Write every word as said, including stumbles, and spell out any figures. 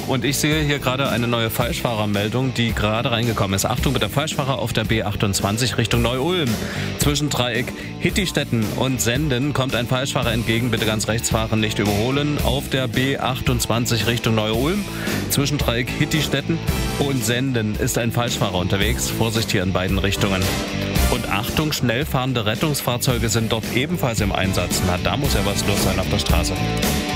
und ich sehe hier gerade eine neue Falschfahrermeldung, die gerade reingekommen ist. Achtung bitte, Falschfahrer auf der B achtundzwanzig Richtung Neu-Ulm. Zwischen Dreieck Hittistetten und Senden kommt ein Falschfahrer entgegen. Bitte ganz rechts fahren, nicht überholen. Auf der B achtundzwanzig Richtung Neu-Ulm. Zwischen Dreieck Hittistetten und Senden ist ein Falschfahrer unterwegs. Vorsicht hier in beiden Richtungen. Und Achtung, schnell fahrende Rettungsfahrzeuge sind dort ebenfalls im Einsatz. Na, da muss ja was los sein auf der Straße.